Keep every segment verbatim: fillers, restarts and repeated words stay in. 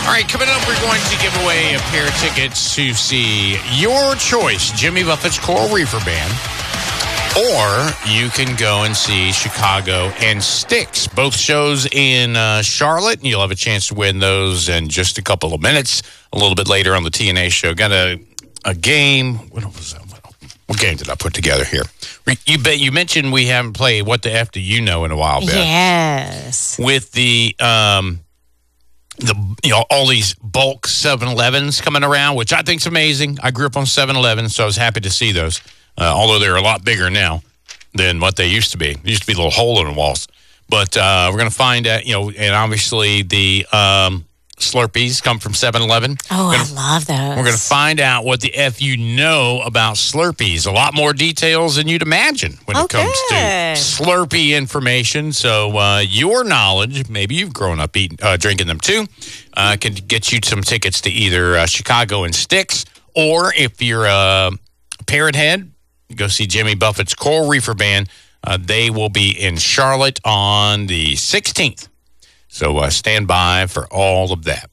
All right, coming up, we're going to give away a pair of tickets to see your choice, Jimmy Buffett's Coral Reefer Band, or you can go and see Chicago and Styx. Both shows in uh, Charlotte, and you'll have a chance to win those in just a couple of minutes. A little bit later on the T N A show, got a a game. What was that? What game did I put together here? You bet. You mentioned we haven't played What the F Do You Know in a while, Beth. Yes. With the um. The you know all these bulk seven elevens coming around, which I think is amazing. I grew up on seven eleven, so I was happy to see those. Uh, although they're a lot bigger now than what they used to be. There used to be a little hole in the walls. But uh, we're going to find out, you know, and obviously the um, Slurpees come from seven eleven. Oh, gonna, I love those. We're going to find out what the F you know about Slurpees. A lot more details than you'd imagine when oh, it comes good. to Slurpee information. So uh, your knowledge, maybe you've grown up eating, uh, drinking them too, uh, can get you some tickets to either uh, Chicago and Styx, or if you're a Parrot Head, go see Jimmy Buffett's Coral Reefer Band. Uh, they will be in Charlotte on the sixteenth. So uh, stand by for all of that.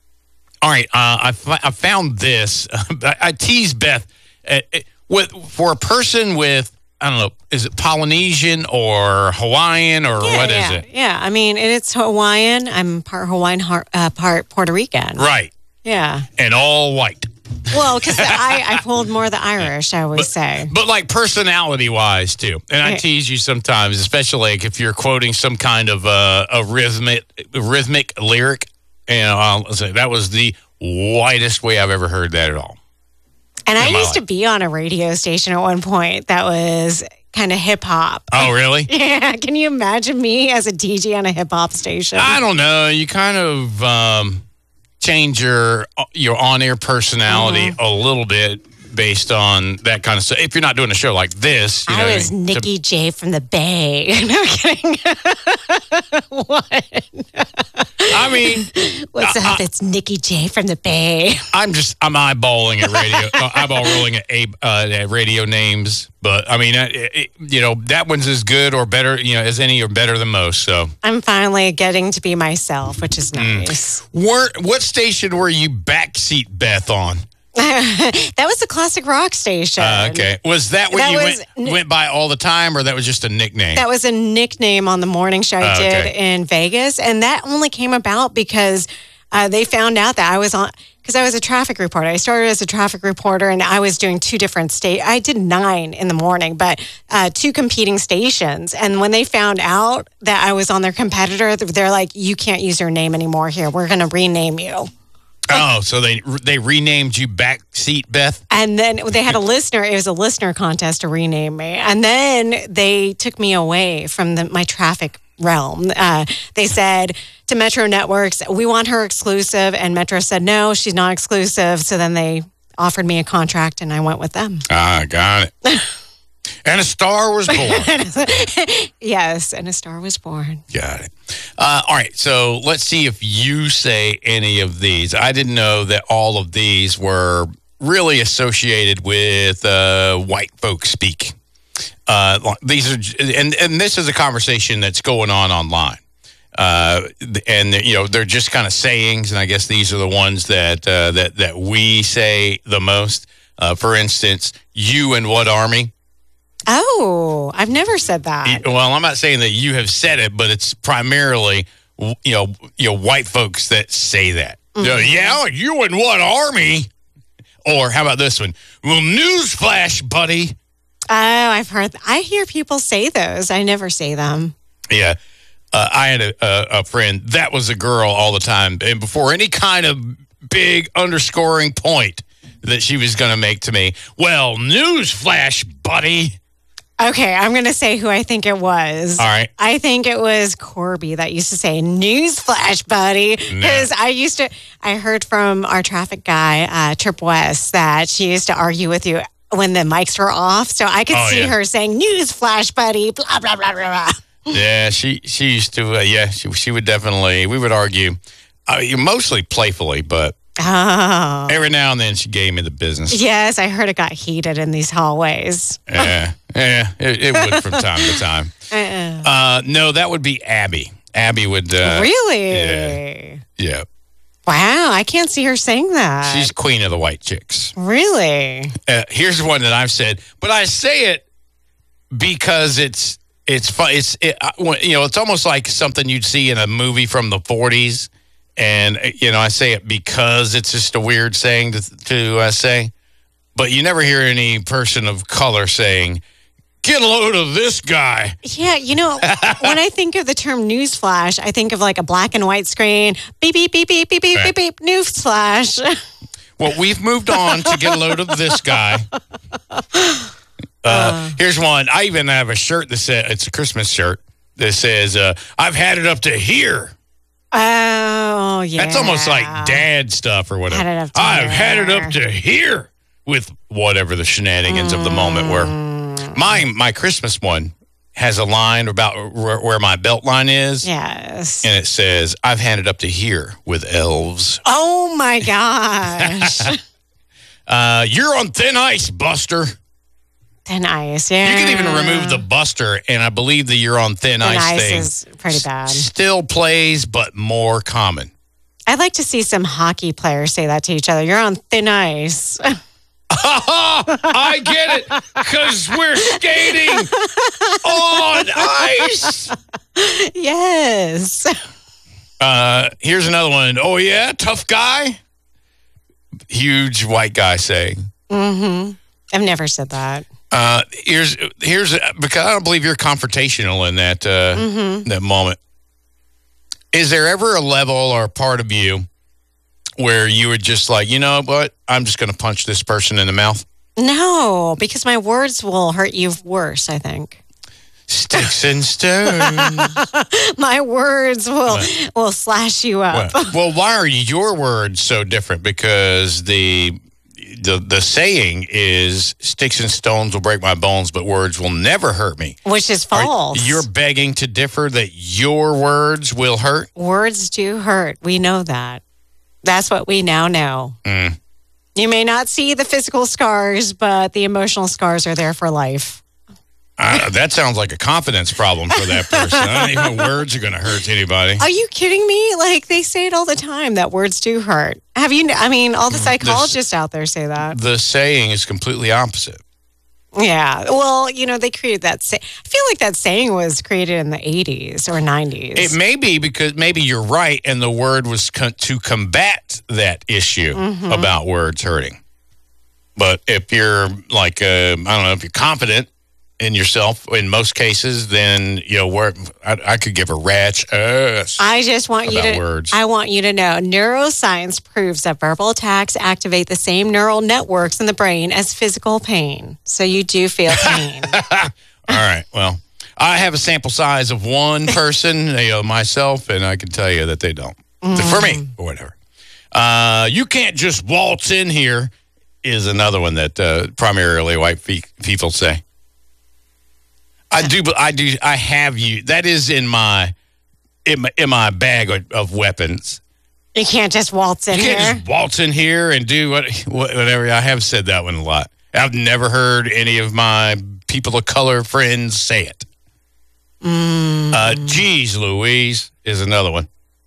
All right, uh, I, f- I found this. I, I teased Beth. Uh, it, with, for a person with, I don't know, is it Polynesian or Hawaiian or yeah, what yeah, is it? Yeah, I mean, it's Hawaiian. I'm part Hawaiian, uh, part Puerto Rican. Right. Yeah. And all white. Well, because I, I pulled more the Irish, I always but, say. But like personality-wise, too. And I Okay. tease you sometimes, especially like if you're quoting some kind of uh, a rhythmic rhythmic lyric. And I'll say that was the whitest way I've ever heard that at all. And I in my used to life. be on a radio station at one point that was kind of hip-hop. Oh, really? Yeah, can you imagine me as a D J on a hip-hop station? I don't know. You kind of um, change your your on-air personality Mm-hmm. a little bit based on that kind of stuff. If you're not doing a show like this, you know, I was to- Nikki J from the Bay. No kidding. What? I mean, What's I- up? It's Nikki J from the Bay. I'm just I'm eyeballing at radio, uh, eyeballing at, a- uh, at radio names. But I mean, uh, it, it- you know, that one's as good or better, you know, as any or better than most. So, I'm finally getting to be myself, which is nice. where, what station were you backseat Beth on? That was the classic rock station. Uh, okay, was that what That you was- went went by all the time, or that was just a nickname? That was a nickname on the morning show I Oh, did okay. in Vegas. And that only came about because uh, they found out that I was on, because I was a traffic reporter. I started as a traffic reporter and I was doing two different state. I did nine in the morning, but uh, two competing stations. And when they found out that I was on their competitor, they're like, you can't use your name anymore here. We're going to rename you. Oh, so they they renamed you Backseat Beth? And then they had a listener. It was a listener contest to rename me. And then they took me away from the, my traffic realm. Uh, they said to Metro Networks, we want her exclusive. And Metro said, no, she's not exclusive. So then they offered me a contract and I went with them. Ah, got it. And a star was born. Yes. And a star was born. Got it. Uh, all right, so let's see if you say any of these. I didn't know that all of these were really associated with uh, white folk speak. Uh, these are, and and this is a conversation that's going on online. Uh, and you know they're just kind of sayings, and I guess these are the ones that uh, that that we say the most. Uh, for instance, you and what army? Oh, I've never said that. Well, I'm not saying that you have said it, but it's primarily you know you know white folks that say that. Mm-hmm. You know, yeah, you in what army? Or how about this one? Well, newsflash, buddy. Oh, I've heard. I hear people say those. I never say them. Yeah, uh, I had a, a, a friend that was a girl all the time, and before any kind of big underscoring point that she was going to make to me, well, newsflash, buddy. Okay, I'm going to say who I think it was. All right. I think it was Corby that used to say, newsflash, buddy. Because I used to, I heard from our traffic guy, uh, Trip West, that she used to argue with you when the mics were off. So I could Oh, see yeah. her saying, newsflash, buddy, blah, blah, blah, blah, blah. Yeah, she she used to. Uh, yeah, she she would definitely. We would argue, uh, mostly playfully, but Oh. every now and then she gave me the business. Yes, I heard it got heated in these hallways. Yeah, yeah, it, it would from time to time. Uh-uh. Uh, no, that would be Abby. Abby would. Uh, Really? Yeah, yeah. Wow, I can't see her saying that. She's queen of the white chicks. Really? Uh, here's one that I've said, but I say it because it's it's fun. It's it, you know, it's almost like something you'd see in a movie from the forties, and you know, I say it because it's just a weird saying to to uh, say, but you never hear any person of color saying, "Get a load of this guy." Yeah, you know, when I think of the term newsflash, I think of like a black and white screen. Beep, beep, beep, beep, beep, beep, Right. beep, beep, newsflash. Well, we've moved on to get a load of this guy. Uh, uh, here's one. I even have a shirt that says, it's a Christmas shirt that says, uh, I've had it up to here. Oh, yeah. That's almost like dad stuff or whatever. Had it up to I've had it here. up to here with whatever the shenanigans mm. of the moment were. My my Christmas one has a line about where, where my belt line is. Yes. And it says, I've had it up to here with elves. Oh, my gosh. uh, you're on thin ice, Buster. Thin ice, yeah. You can even remove the Buster, and I believe the you're on thin, thin ice, ice thing is pretty bad. S- still plays, but more common. I'd like to see some hockey players say that to each other. You're on thin ice. I get it, because we're skating on ice. Yes. Uh, here's another one. Oh, yeah? Tough guy? Huge white guy saying. Mm-hmm. I've never said that. Uh, here's, here's because I don't believe you're confrontational in that, uh, mm-hmm. that moment. Is there ever a level or a part of you where you were just like, you know what? I'm just going to punch this person in the mouth? No, because my words will hurt you worse, I think. Sticks and stones. My words will what? will slash you up. What? Well, why are your words so different? Because the the the saying is sticks and stones will break my bones, but words will never hurt me. Which is false. Are, you're begging to differ that your words will hurt? Words do hurt. We know that. That's what we now know. Mm. You may not see the physical scars, but the emotional scars are there for life. Uh, that sounds like a confidence problem for that person. I don't even know words are going to hurt anybody. Are you kidding me? Like, they say it all the time that words do hurt. Have you, I mean, all the psychologists the, out there say that. The saying is completely opposite. Yeah. Well, you know, they created that. Say- I feel like that saying was created in the eighties or nineties. It may be because maybe you're right, and the word was con- to combat that issue mm-hmm. about words hurting. But if you're like, uh, I don't know, if you're confident in yourself in most cases, then you know where I, I could give a rat's ass. I just want you to. Words. I want you to know. Neuroscience proves that verbal attacks activate the same neural networks in the brain as physical pain. So you do feel pain. All right. Well, I have a sample size of one person, you know, myself, and I can tell you that they don't. Mm. For me, or whatever. Uh, you can't just waltz in here. Is another one that uh, primarily white fe- people say. I do, but I do. I have you. That is in my in my, in my bag of, of weapons. You can't just waltz in here. You can't here. just waltz in here and do what, whatever. I have said that one a lot. I've never heard any of my people of color friends say it. Mm. Uh, geez, Louise is another one.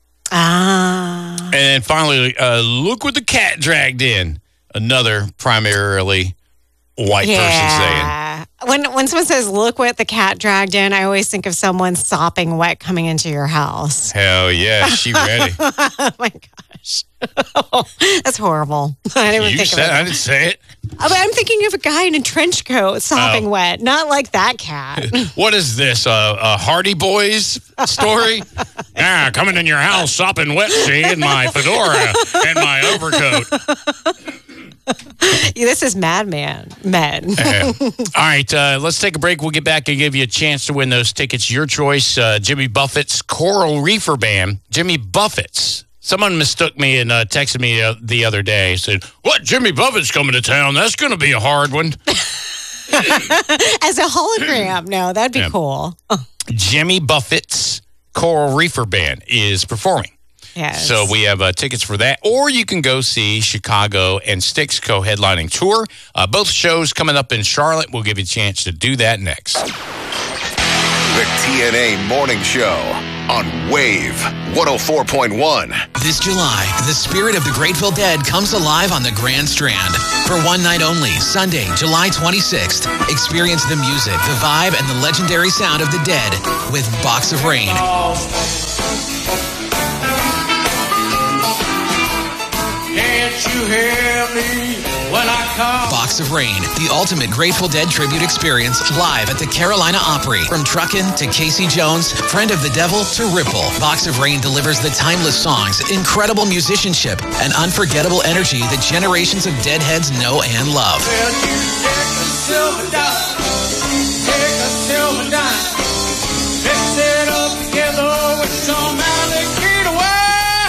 Ah. And then finally, uh, look what the cat dragged in. Another primarily white yeah. person saying. When when someone says, look what the cat dragged in, I always think of someone sopping wet coming into your house. Hell yeah, she ready. Oh my gosh. That's horrible. I didn't you think said, of it. I didn't say it. But I'm thinking of a guy in a trench coat sopping oh. wet, not like that cat. What is this, uh, a Hardy Boys story? Yeah, coming in your house sopping wet, see, in my fedora and my overcoat. This is Madman Men. uh, all right, uh, let's take a break. We'll get back and give you a chance to win those tickets. Your choice, uh, Jimmy Buffett's Coral Reefer Band. Jimmy Buffett's. Someone mistook me and uh, texted me uh, the other day. Said, what, Jimmy Buffett's coming to town? That's going to be a hard one. As a hologram. No, that'd be yeah. cool. Jimmy Buffett's Coral Reefer Band is performing. Yes. So we have uh, tickets for that. Or you can go see Chicago and Styx co-headlining tour. Uh, both shows coming up in Charlotte. We'll give you a chance to do that next. The T N A Morning Show. on Wave one oh four point one. This July, the spirit of the Grateful Dead comes alive on the Grand Strand. For one night only, Sunday, July twenty-sixth, experience the music, the vibe, and the legendary sound of the Dead with Box of Rain. Can't you hear me when I call? Box of Rain, the ultimate Grateful Dead tribute experience live at the Carolina Opry. From Truckin' to Casey Jones, Friend of the Devil to Ripple, Box of Rain delivers the timeless songs, incredible musicianship, and unforgettable energy that generations of Deadheads know and love. Well, you take a silver dime, take a silver dime, mix it up together with some alligator wine.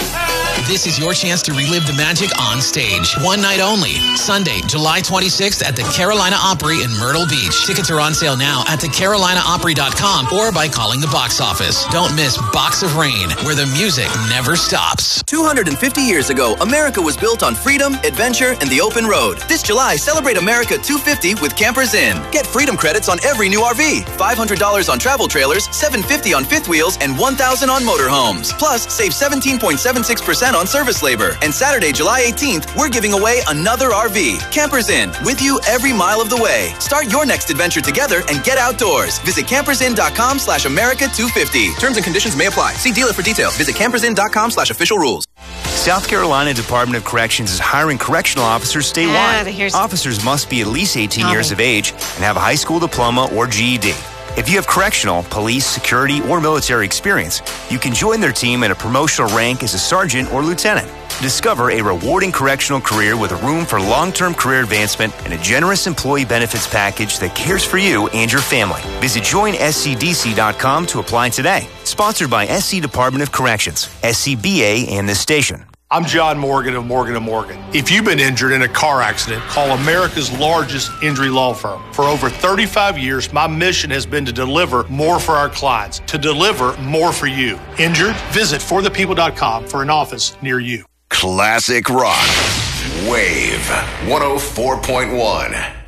This is your chance to relive the magic on stage. One night only. Sunday, July twenty-sixth at the Carolina Opry in Myrtle Beach. Tickets are on sale now at the carolina opry dot com or by calling the box office. Don't miss Box of Rain, where the music never stops. two hundred fifty years ago, America was built on freedom, adventure, and the open road. This July, celebrate America two fifty with Campers Inn. Get freedom credits on every new R V, five hundred dollars on travel trailers, seven hundred fifty dollars on fifth wheels, and one thousand dollars on motorhomes. Plus, save seventeen point seven six percent on service labor. And Saturday, July eighteenth, we're giving away another R V. Campers Inn, with you every mile of the way. Start your next adventure together and get outdoors. Visit campersin.com slash America 250. Terms and conditions may apply. See dealer for details. Visit campersin.com slash official rules. South Carolina Department of Corrections is hiring correctional officers statewide. Yeah, officers must be at least eighteen years of age and have a high school diploma or G E D. If you have correctional, police, security, or military experience, you can join their team at a promotional rank as a sergeant or lieutenant. Discover a rewarding correctional career with a room for long-term career advancement and a generous employee benefits package that cares for you and your family. Visit join S C D C dot com to apply today. Sponsored by S C Department of Corrections, S C B A, and this station. I'm John Morgan of Morgan and Morgan. If you've been injured in a car accident, call America's largest injury law firm. For over thirty-five years, my mission has been to deliver more for our clients, to deliver more for you. Injured? Visit for the people dot com for an office near you. Classic rock. Wave one oh four point one.